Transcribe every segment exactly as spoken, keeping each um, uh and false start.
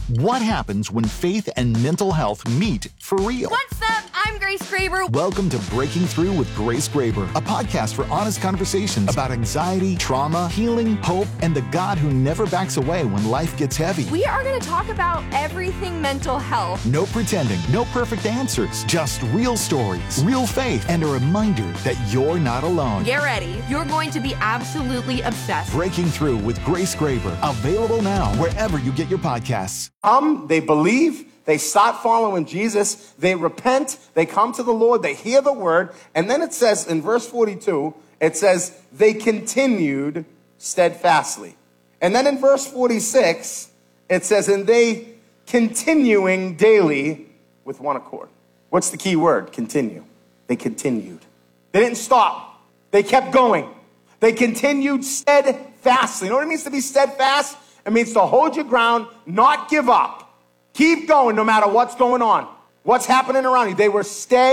What happens when faith and mental health meet for real? What's up? I'm Grace Graber. Welcome to Breaking Through with Grace Graber, a podcast for honest conversations about anxiety, trauma, healing, hope, and the God who never backs away when life gets heavy. We are going to talk about everything mental health. No pretending, no perfect answers, just real stories, real faith, and a reminder that you're not alone. Get ready. You're going to be absolutely obsessed. Breaking Through with Grace Graber, available now wherever you get your podcasts. Come, they believe, they start following Jesus, they repent, they come to the Lord, they hear the word, and then it says in verse forty-two, it says, they continued steadfastly. And then in verse forty-six, it says, and they continuing daily with one accord. What's the key word? Continue. They continued. They didn't stop. They kept going. They continued steadfastly. You know what it means to be steadfast? It means to hold your ground, not give up. Keep going no matter what's going on, what's happening around you. They were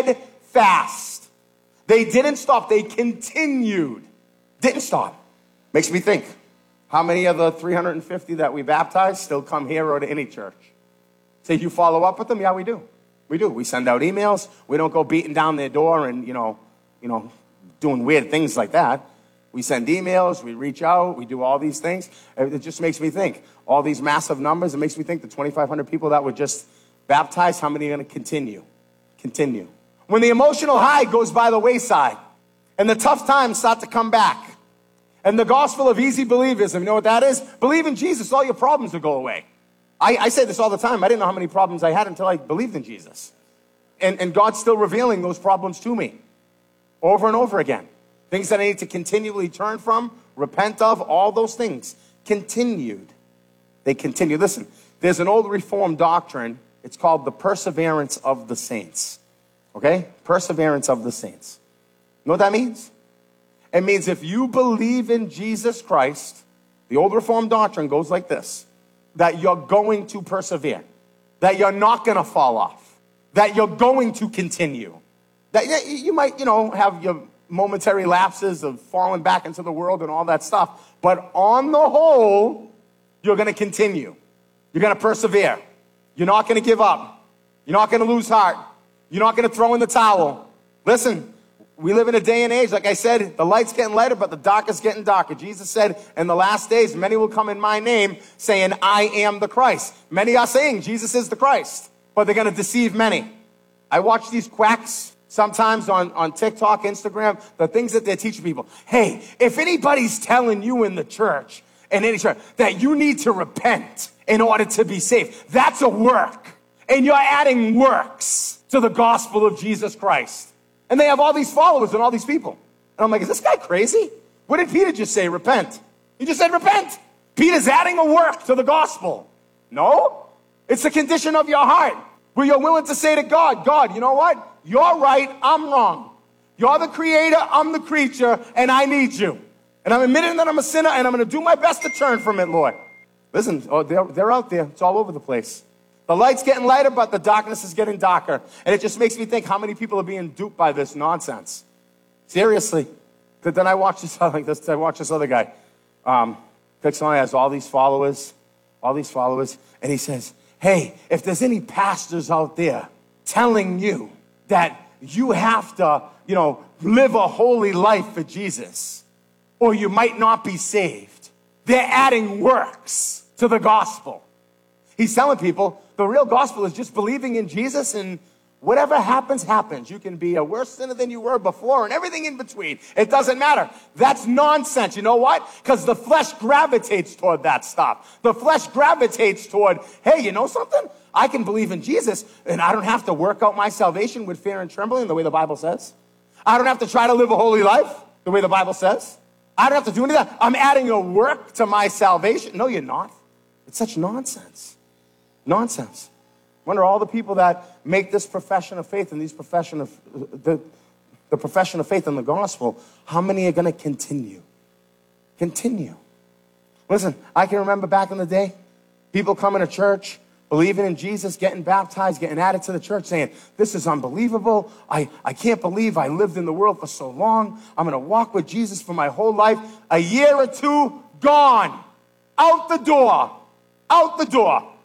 steadfast. They didn't stop. They continued. Didn't stop. Makes me think, how many of the three hundred fifty that we baptized still come here or to any church? Say, you follow up with them? Yeah, we do. We do. We send out emails. We don't go beating down their door and, you know, you know, doing weird things like that. We send emails, we reach out, we do all these things. It just makes me think, all these massive numbers, it makes me think the twenty-five hundred people that were just baptized, how many are going to continue? Continue. When the emotional high goes by the wayside, and the tough times start to come back, and the gospel of easy believism, you know what that is? Believe in Jesus, all your problems will go away. I, I say this all the time. I didn't know how many problems I had until I believed in Jesus. And, and God's still revealing those problems to me over and over again. Things that I need to continually turn from, repent of, all those things. Continued. They continued. Listen, there's an old Reformed doctrine. It's called the perseverance of the saints. Okay? Perseverance of the saints. You know what that means? It means if you believe in Jesus Christ, the old Reformed doctrine goes like this, that you're going to persevere, that you're not going to fall off, that you're going to continue. That you might, you know, have your momentary lapses of falling back into the world and all that stuff. But on the whole, you're going to continue. You're going to persevere. You're not going to give up. You're not going to lose heart. You're not going to throw in the towel. Listen, we live in a day and age, like I said, the light's getting lighter, but the dark is getting darker. Jesus said, in the last days, many will come in my name saying, I am the Christ. Many are saying Jesus is the Christ, but they're going to deceive many. I watch these quacks sometimes on, on TikTok, Instagram, the things that they're teaching people. Hey, if anybody's telling you in the church, in any church, that you need to repent in order to be saved, that's a work. And you're adding works to the gospel of Jesus Christ. And they have all these followers and all these people. And I'm like, is this guy crazy? What did Peter just say? Repent. He just said repent. Peter's adding a work to the gospel. No, it's the condition of your heart where you're willing to say to God, God, you know what? You're right, I'm wrong. You're the creator, I'm the creature, and I need you. And I'm admitting that I'm a sinner, and I'm going to do my best to turn from it, Lord. Listen, oh, they're, they're out there. It's all over the place. The light's getting lighter, but the darkness is getting darker. And it just makes me think how many people are being duped by this nonsense. Seriously. But then I watch this, like this, I watch this other guy. Um, Picks on, has all these followers, all these followers, and he says, hey, if there's any pastors out there telling you that you have to, you know, live a holy life for Jesus, or you might not be saved, they're adding works to the gospel. He's telling people the real gospel is just believing in Jesus, and whatever happens, happens. You can be a worse sinner than you were before and everything in between. It doesn't matter. That's nonsense. You know what? Because the flesh gravitates toward that stuff. The flesh gravitates toward, hey, you know something? I can believe in Jesus, and I don't have to work out my salvation with fear and trembling the way the Bible says. I don't have to try to live a holy life the way the Bible says. I don't have to do any of that. I'm adding a work to my salvation. No, you're not. It's such nonsense. Nonsense. Wonder all the people that make this profession of faith and these profession of the, the profession of faith in the gospel, how many are going to continue? Continue. Listen, I can remember back in the day, people coming to church, believing in Jesus, getting baptized, getting added to the church, saying, this is unbelievable. I, I can't believe I lived in the world for so long. I'm going to walk with Jesus for my whole life. A year or two, gone. Out the door. Out the door.